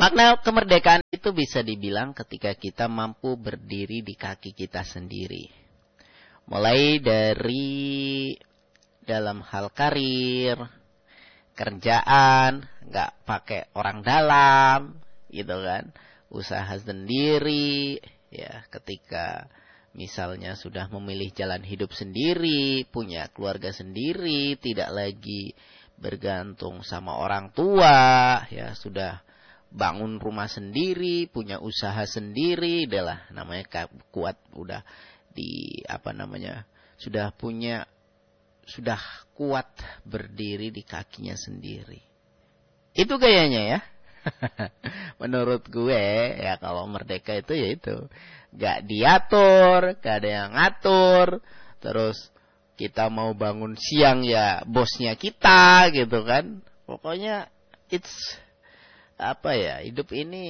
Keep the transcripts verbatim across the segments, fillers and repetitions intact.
Makna kemerdekaan itu bisa dibilang ketika kita mampu berdiri di kaki kita sendiri. Mulai dari dalam hal karir, kerjaan, nggak pakai orang dalam, gitu kan. Usaha sendiri, ya ketika misalnya sudah memilih jalan hidup sendiri, punya keluarga sendiri, tidak lagi bergantung sama orang tua, ya sudah bangun rumah sendiri, punya usaha sendiri, adalah namanya kuat, udah di apa namanya, sudah punya, sudah kuat berdiri di kakinya sendiri. Itu gayanya ya. Menurut gue ya, kalau merdeka itu ya itu, gak diatur, gak ada yang ngatur, terus kita mau bangun siang ya bosnya kita gitu kan. Pokoknya it's apa ya, hidup ini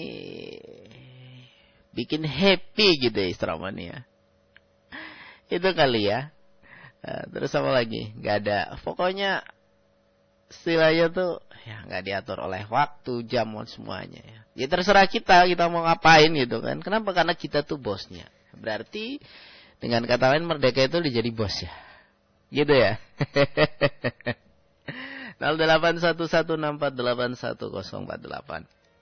bikin happy gitu ya istilahnya. Itu kali ya. Nah, terus apa lagi? Gak ada. Pokoknya istilahnya tuh ya gak diatur oleh waktu, jam, semuanya ya. Ya terserah kita, kita mau ngapain gitu kan. Kenapa? Karena kita tuh bosnya. Berarti dengan kata lain merdeka itu udah jadi bos ya. Gitu ya. nol delapan satu satu enam empat delapan satu nol empat delapan.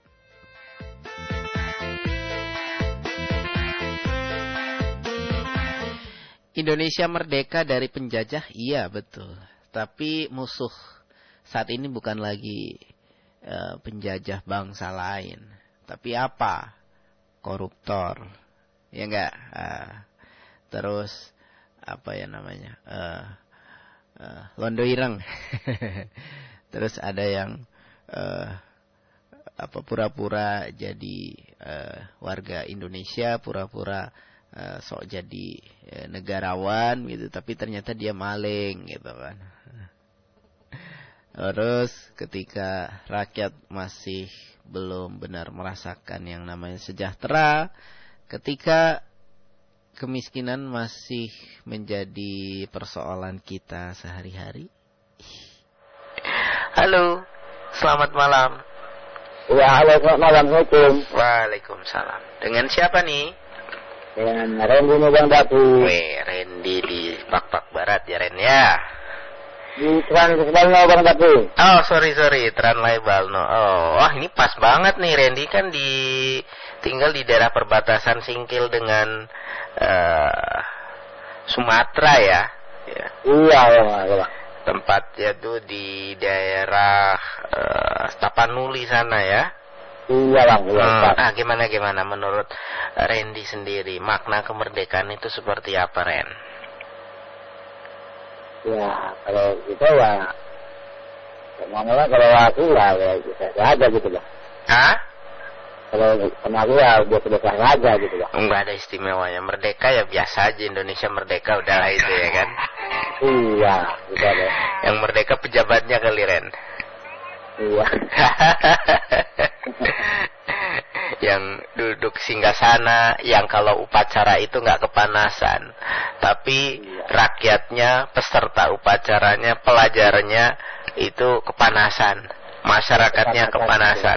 Indonesia merdeka dari penjajah, iya betul. Tapi musuh saat ini bukan lagi uh, penjajah bangsa lain. Tapi apa? Koruptor. Ya enggak? Uh, terus apa ya namanya? Uh, uh, Londo Ireng. Terus ada yang uh, apa pura-pura jadi uh, warga Indonesia, pura-pura Uh, sok jadi uh, negarawan gitu, tapi ternyata dia maling gitu kan. Terus ketika rakyat masih belum benar merasakan yang namanya sejahtera, ketika kemiskinan masih menjadi persoalan kita sehari-hari. Halo, selamat malam. Ya, halo, selamat malam. Assalamualaikum. Waalaikumsalam. Dengan siapa nih? Dengan Randy nih Bang Dapu. Weh, Randy di Pak-Pak Barat ya Ren ya. Di Transbalno Bang Dapu. Oh sorry sorry Transbalno. Oh wah ini pas banget nih, Randy kan di tinggal di daerah perbatasan Singkil dengan uh, Sumatera ya. Ya. Iya ya, ya. Tempatnya tuh di daerah uh, Tapanuli sana ya. Iya Bang, iya. Hmm, nah gimana gimana menurut Randy sendiri makna kemerdekaan itu seperti apa Ren? Ya kalau kita ya, ngomongnya kalau aku lah ya bisa aja gitu Bang. Hah? Kalau sama aku ya biasa-biasa aja gitu Bang. Enggak ada istimewanya, merdeka ya biasa aja, Indonesia merdeka udahlah itu ya kan? Iya, gitu ada. Yang merdeka pejabatnya kali Ren. Iya. Yang duduk singgasana, yang kalau upacara itu nggak kepanasan, tapi iya. Rakyatnya, peserta upacaranya, pelajarnya itu kepanasan, masyarakatnya kepanasan.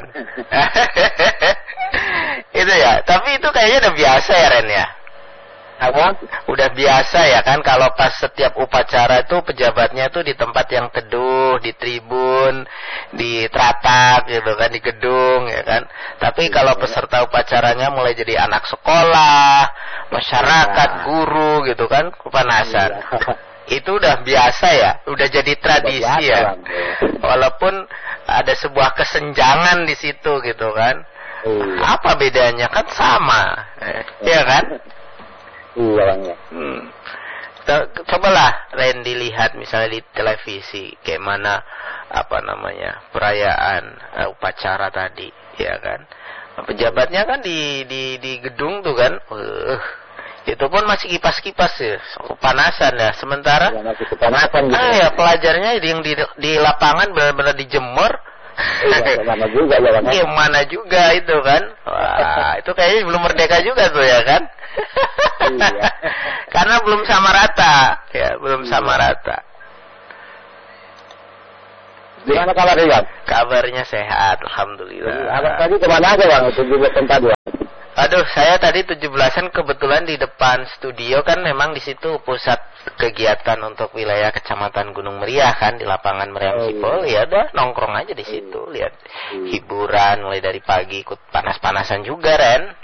Itu ya, tapi itu kayaknya udah biasa ya Ren ya. Apa? Udah biasa ya kan, kalau pas setiap upacara itu pejabatnya tuh di tempat yang teduh, di tribun, di teratak gitu kan, di gedung ya kan. Tapi kalau peserta upacaranya mulai jadi anak sekolah, masyarakat, guru gitu kan, kepanasan. Itu udah biasa ya, udah jadi tradisi ya. Walaupun ada sebuah kesenjangan di situ gitu kan. Apa bedanya, kan sama, ya kan? Iya Bang ya. Hmm. Cobalah Randy lihat misalnya di televisi kayak mana apa namanya perayaan uh, upacara tadi, ya kan? Pejabatnya kan di di di gedung tuh kan, uh, itu pun masih kipas-kipas ya, kepanasan ya. Sementara ya, masih kepanasan gitu. Ah ya, pelajarnya yang di di lapangan benar-benar dijemur. Iya, mana juga ya Bang. Gimana juga itu kan? Wah, itu kayaknya belum merdeka juga tuh ya kan? Iya. Karena belum sama rata, ya belum iya. sama rata. Gimana kabarnya Bang? Kabarnya sehat, alhamdulillah. Abang tadi kemana aja Bang? tujuh belas tadi Bang? Aduh, saya tadi tujuh belasan kebetulan di depan studio kan memang di situ pusat kegiatan untuk wilayah Kecamatan Gunung Meriah kan di lapangan Meriam Oh, Sipol. iya. Ya udah nongkrong aja di situ, lihat hiburan mulai dari pagi, ikut panas-panasan juga Ren.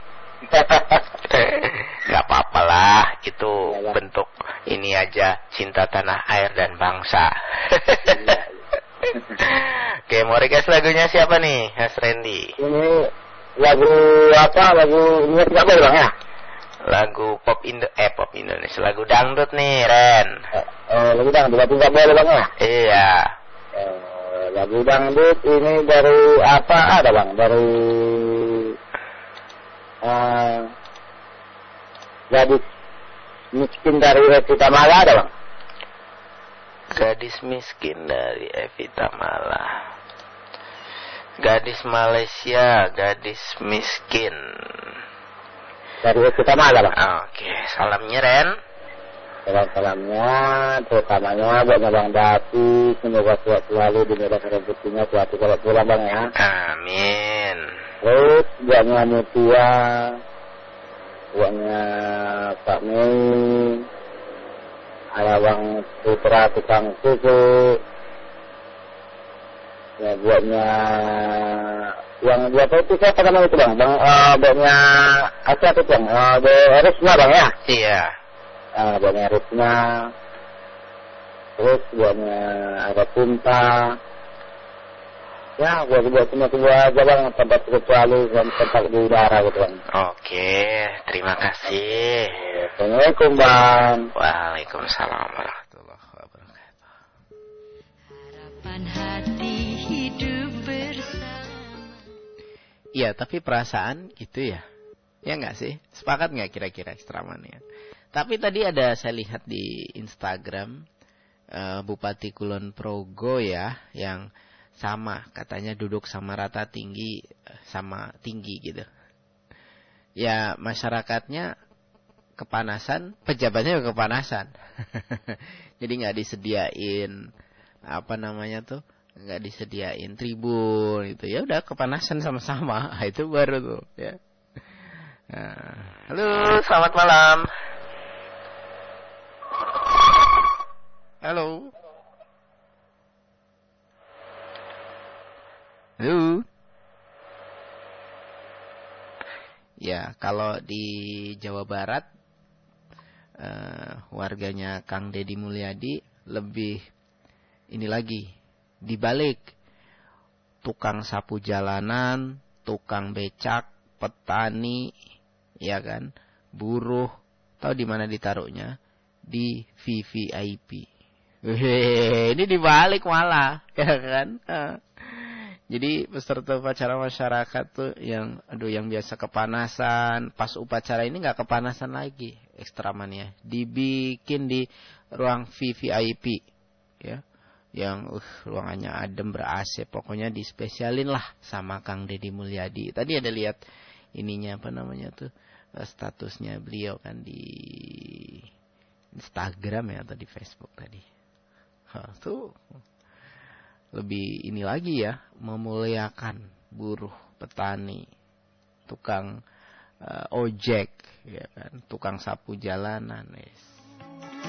Gak apa-apa lah, itu Ya, bentuk ini aja cinta tanah air dan bangsa. Oke, mau request lagunya siapa nih, Mas Randy? Ini lagu apa? Lagu ini tidak boleh Bang ya? Lagu pop Indo, eh pop Indonesia, lagu dangdut nih Ren. Eh, eh, lagu dangdut tidak boleh Bang ya? Iya. Eh, lagu dangdut ini dari apa ada Bang? Dari eh, gadis miskin dari Revita Mala ada Bang? Gadis miskin dari Evita Mala. Gadis Malaysia, gadis miskin. Dari Revita Mala Bang? Oke, salamnya Ren. Salam-salamnya terutamanya buat Bang Dati, semoga sehat selalu di medan rezekinya, suatu kalau pulang Bang ya. Amin. Terus buatnya Mutia, buatnya Pak Mei, ada Bang Putra tukang susu, ya buatnya yang dia tahu itu siapa namanya itu Bang? Bang uh, buatnya Asia itu Bang, uh, Risma Bang ya? Iya. Uh, buatnya Risma, terus buatnya ada Punta. Ya, buat buat semua semua aja Bang, tempat kecuali dan tempat di udara gitu Bang. Oke, terima kasih. Assalamualaikum Bang. Waalaikumsalam warahmatullahi wabarakatuh. Harapan hati hidup bersama. Iya, tapi perasaan gitu ya. Ya nggak sih? Sepakat nggak kira-kira ekstramannya? Tapi tadi ada saya lihat di Instagram uh, Bupati Kulon Progo ya, yang sama katanya duduk sama rata tinggi sama tinggi gitu. Ya masyarakatnya kepanasan, pejabatnya juga kepanasan. Jadi nggak disediain apa namanya tuh, nggak disediain tribun gitu. Ya udah kepanasan sama-sama. Itu baru tuh ya. Nah, halo, selamat malam. Halo. Halo. Ya, kalau di Jawa Barat uh, warganya Kang Deddy Mulyadi lebih ini lagi dibalik, tukang sapu jalanan, tukang becak, petani, ya kan, buruh, tahu di mana ditaruhnya? Di V V I P. Wih, ini dibalik malah, ya kan? Uh. Jadi peserta upacara masyarakat tuh yang aduh yang biasa kepanasan, pas upacara ini nggak kepanasan lagi, ekstramannya dibikin di ruang V V I P ya. Yang uh, ruangannya adem ber-A C, pokoknya dispesialin lah sama Kang Deddy Mulyadi. Tadi ada lihat ininya apa namanya tuh, statusnya beliau kan di Instagram ya atau di Facebook tadi. Hah, tuh lebih ini lagi ya, memuliakan buruh, petani, tukang uh, ojek, ya kan, tukang sapu jalanan, yes.